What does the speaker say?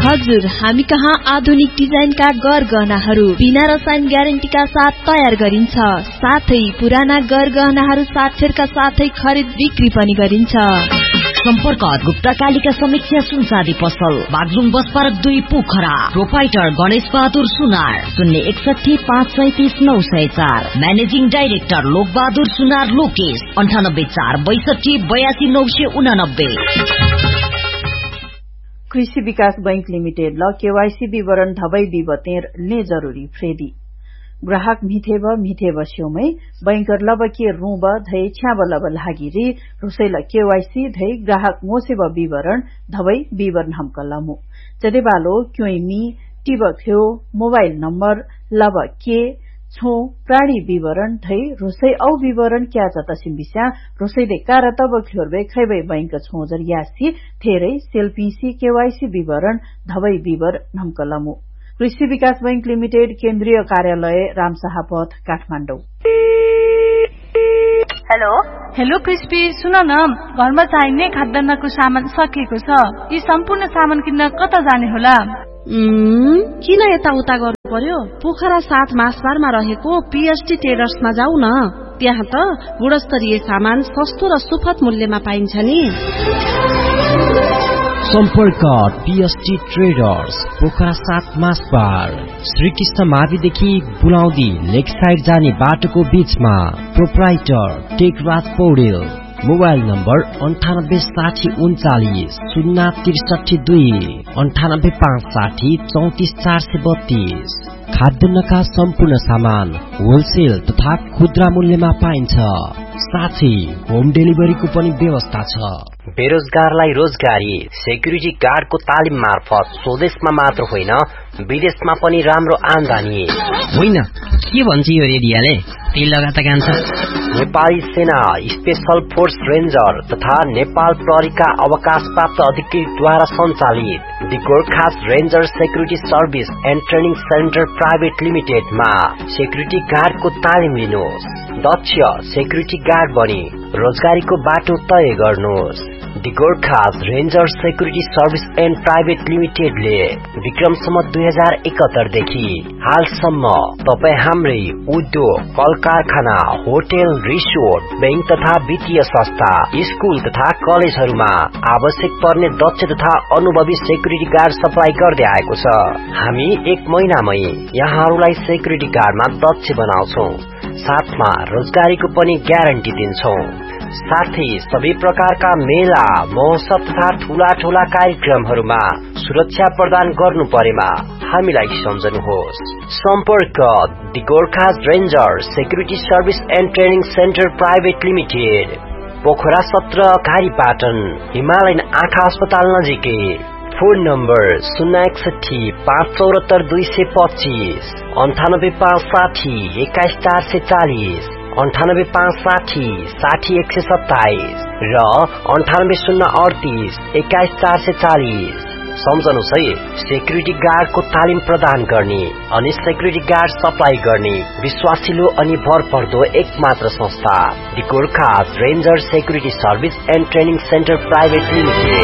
हजुर, हामी कहाँ आधुनिक डिजाइनका गहनाहरू बिना रसायन ग्यारेन्टीका साथ तयार गरिन्छ। साथै पुराना गहनाहरू साक्षरका साथै खरिद बिक्री पनि गरिन्छ। सम्पर्क गुप्ता कालिका समीक्षा सुनसादी पसल, Baglung bus park 2 Pokhara. Proprietor Ganesh Bahadur सुनार, 061 537 904। म्यानेजिङ डाइरेक्टर लोक बहादुर सुनार लोकेश, 98 462 82 989। कृषि विकास बैंक लिमिटेड ल केवाईसी विवरण धबै विवतेर ले जरूरी फ्रेदी ग्राहक मिथेब स्योमै बैंकर लब के रूब धै छ्याब लब लागिरी रुसैल केवाईसी धै ग्राहक मोसेब विवरण धबै विवरण हमकलमु चदेबालो क्योइमी टिब थियो मोबाइल नम्बर लब के छो प्राणी विवरण धै रुसै औ विवरण क्या जतसिम बिस्या रुसैले कारतब ख्योरबे खैबै बैंक छोजर यासी थेरै सेल्फीसी केवाईसी विवरण धबै विवरण हमकलमु कृषि विकास बैंक लिमिटेड केन्द्रीय कार्यालय रामशाह पथ काठमाडौँ। हेलो क्रिस्पी, सुन न, घरमा चाहिने खाद्यान्नको सामान सकिएको छ। यी सम्पूर्ण सामान किन्न कता जाने होला? किन यताउता गर्नु पर्यो? पोखरा 7 मासबारमा रहेको पीएसटी ट्रेडर्समा जाऊ न। त्यहाँ त गुणस्तरीय सामान सस्तो र सुपथ मूल्यमा पाइन्छ नि। सम्पर्क पीएसटी ट्रेडर्स, पोखरा 7 मासबार, श्रीकृष्ण माविदेखि बुलाउँदी लेक साइड जाने बाटोको बीचमा। Proprietor Tekraj Paudel. Mobile number 986039 063 98560 34432। खाद्यान्नका सम्पूर्ण सामान होलसेल तथा खुद्रा मूल्यमा पाइन्छ। साथै होम डेलिभरीको पनि व्यवस्था छ। बेरोजगारलाई रोजगारी, सेक्युरिटी गार्डको तालिम मार्फत स्वदेशमा मात्र होइन विदेशमा पनि राम्रो आमदानी। होइन, के भन्छ यो रेडियाले? तेल लगाता कान्छ। नेपाली सेना स्पेशल फोर्स रेन्जर तथा नेपाल प्रहरीका अवकाश प्राप्त अधिकृतद्वारा सञ्चालित the Gorkhas ranger security service and training centre private लिमिटेडमा security गार्डको तालिम लिनुहोस्। दक्ष सेक्युरिटी गार्ड बनी रोजगारीको बाटो तय गर्नुहोस्। The Gorkhas ranger security service and private लिमिटेडले विक्रमसम्म 2071 देखि हालसम्म तपाईँ हाम्रै उद्योग, कल कारखाना, होटल, रिसोर्ट, बैंक तथा वित्तीय संस्था, स्कूल तथा कलेजहरूमा आवश्यक पर्ने दक्ष तथा अनुभवी सेक्युरिटी गार्ड सप्लाई गर्दै आएको छ। हामी 1 महिनामै यहाँहरूलाई सेक्युरिटी गार्डमा दक्ष बनाउँछौं। साथमा रोजगारीको पनि ग्यारेन्टी दिन्छौं। साथै सबै प्रकारका मेला, महोत्सव तथा ठूला कार्यक्रमहरूमा सुरक्षा प्रदान गर्नु परेमा हामीलाई सम्झनुहोस्। सम्पर्क the Gorkhas ranger security service and training centre private limited, Pokhara 17 घारीपाटन, Himalayan आँखा अस्पताल नजिकै। फोन नम्बर 061 574 225 98 560 21 440 98 560 60 127 र 98 038 21 440। सम्झनुहोस् है, सेक्युरिटी गार्डको तालिम प्रदान गर्ने अनि सेक्युरिटी गार्ड सप्लाई गर्ने विश्वासिलो अनि भरपर्दो एकमात्र संस्था the Gorkhas ranger security service and training centre private limited.